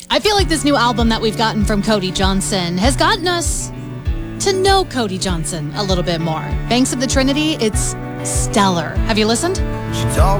I feel like this new album that we've gotten from Cody Johnson has gotten us to know Cody Johnson a little bit more. Banks of the Trinity, it's stellar. Have you listened?